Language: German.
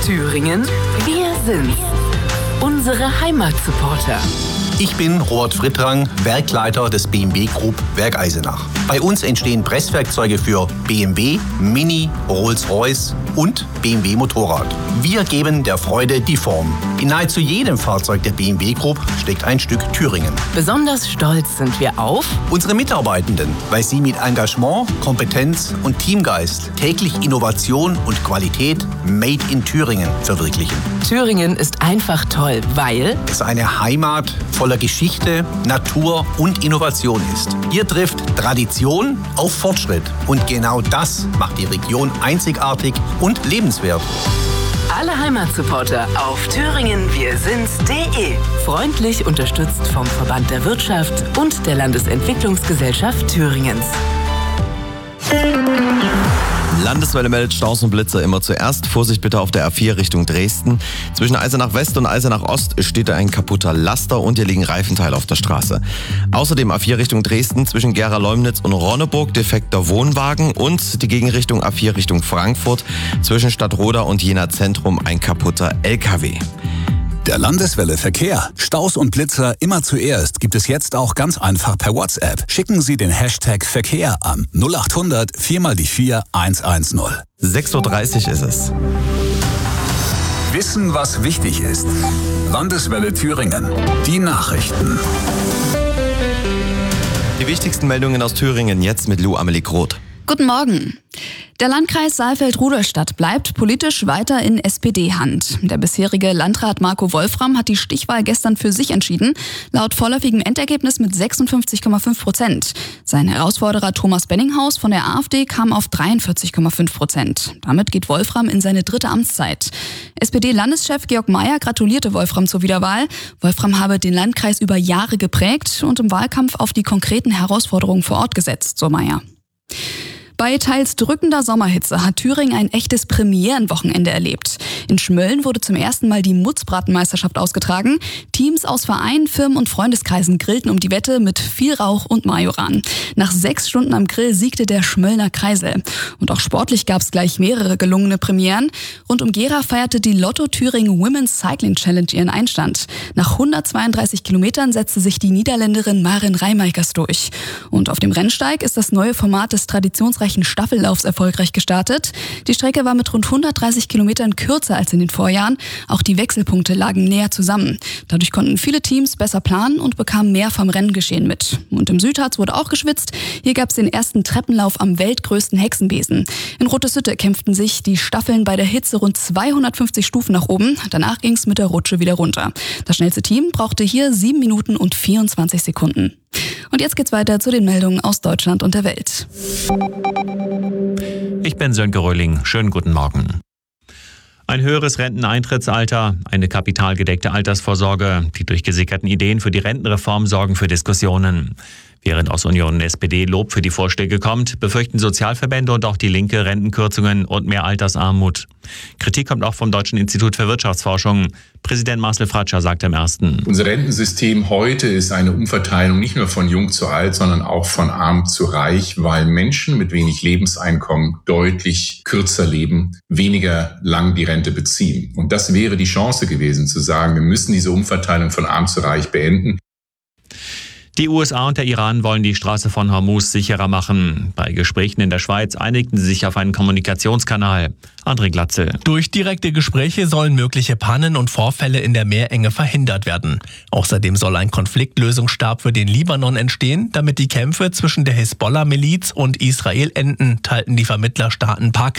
Thüringen, wir sind's. Unsere Heimatsupporter. Ich bin Robert Frittrang, Werkleiter des BMW Group Werk Eisenach. Bei uns entstehen Presswerkzeuge für BMW, Mini, Rolls-Royce und BMW Motorrad. Wir geben der Freude die Form. In nahezu jedem Fahrzeug der BMW Group steckt ein Stück Thüringen. Besonders stolz sind wir auf Unsere Mitarbeitenden, weil sie mit Engagement, Kompetenz und Teamgeist täglich Innovation und Qualität Made in Thüringen verwirklichen. Thüringen ist einfach toll, weil Es eine Heimat voller Geschichte, Natur und Innovation ist. Hier trifft Tradition auf Fortschritt. Und genau das macht die Region einzigartig und lebenswert. alle Heimatsupporter auf thüringenwirsind's.de. Freundlich unterstützt vom Verband der Wirtschaft und der Landesentwicklungsgesellschaft Thüringens. Landeswelle meldet Staus und Blitzer immer zuerst. Vorsicht bitte auf der A4 Richtung Dresden. Zwischen Eisenach West und Eisenach Ost steht ein kaputter Laster und hier liegen Reifenteile auf der Straße. Außerdem A4 Richtung Dresden zwischen Gera-Leumnitz und Ronneburg defekter Wohnwagen und die Gegenrichtung A4 Richtung Frankfurt zwischen Stadtroda und Jena Zentrum ein kaputter LKW. Der Landeswelle Verkehr. Staus und Blitzer immer zuerst gibt es jetzt auch ganz einfach per WhatsApp. Schicken Sie den Hashtag Verkehr an 0800 4x4 110. 6:30 Uhr ist es. Wissen, was wichtig ist. Landeswelle Thüringen. Die Nachrichten. Die wichtigsten Meldungen aus Thüringen jetzt mit Lou Amelie Groth. Guten Morgen. Der Landkreis Saalfeld-Rudolstadt bleibt politisch weiter in SPD-Hand. Der bisherige Landrat Marco Wolfram hat die Stichwahl gestern für sich entschieden, laut vorläufigem Endergebnis mit 56,5%. Sein Herausforderer Thomas Benninghaus von der AfD kam auf 43,5%. Damit geht Wolfram in seine dritte Amtszeit. SPD-Landeschef Georg Mayer gratulierte Wolfram zur Wiederwahl. Wolfram habe den Landkreis über Jahre geprägt und im Wahlkampf auf die konkreten Herausforderungen vor Ort gesetzt, so Mayer. Bei teils drückender Sommerhitze hat Thüringen ein echtes Premierenwochenende erlebt. In Schmölln wurde zum ersten Mal die Mutzbratenmeisterschaft ausgetragen. Teams aus Vereinen, Firmen und Freundeskreisen grillten um die Wette mit viel Rauch und Majoran. Nach 6 Stunden am Grill siegte der Schmöllner Kreisel. Und auch sportlich gab es gleich mehrere gelungene Premieren. Rund um Gera feierte die Lotto Thüringen Women's Cycling Challenge ihren Einstand. Nach 132 Kilometern setzte sich die Niederländerin Maren Rijmakers durch. Und auf dem Rennsteig ist das neue Format des traditionsreichen Staffellaufs erfolgreich gestartet. Die Strecke war mit rund 130 Kilometern kürzer als in den Vorjahren. Auch die Wechselpunkte lagen näher zusammen. Dadurch konnten viele Teams besser planen und bekamen mehr vom Renngeschehen mit. Und im Südharz wurde auch geschwitzt. Hier gab es den ersten Treppenlauf am weltgrößten Hexenbesen. In Roteshütte kämpften sich die Staffeln bei der Hitze rund 250 Stufen nach oben. Danach ging es mit der Rutsche wieder runter. Das schnellste Team brauchte hier 7 Minuten und 24 Sekunden. Und jetzt geht's weiter zu den Meldungen aus Deutschland und der Welt. Ich bin Sönke Röhling. Schönen guten Morgen. Ein höheres Renteneintrittsalter, eine kapitalgedeckte Altersvorsorge, die durchgesickerten Ideen für die Rentenreform sorgen für Diskussionen. Während aus Union und SPD Lob für die Vorschläge kommt, befürchten Sozialverbände und auch die Linke Rentenkürzungen und mehr Altersarmut. Kritik kommt auch vom Deutschen Institut für Wirtschaftsforschung. Präsident Marcel Fratscher sagt am 1. Unser Rentensystem heute ist eine Umverteilung nicht nur von jung zu alt, sondern auch von arm zu reich, weil Menschen mit wenig Lebenseinkommen deutlich kürzer leben, weniger lang die Rente beziehen. Und das wäre die Chance gewesen, zu sagen, wir müssen diese Umverteilung von arm zu reich beenden. Die USA und der Iran wollen die Straße von Hormuz sicherer machen. Bei Gesprächen in der Schweiz einigten sie sich auf einen Kommunikationskanal. André Glatzel. Durch direkte Gespräche sollen mögliche Pannen und Vorfälle in der Meerenge verhindert werden. Außerdem soll ein Konfliktlösungsstab für den Libanon entstehen, damit die Kämpfe zwischen der Hisbollah-Miliz und Israel enden, teilten die Vermittlerstaaten Pakistan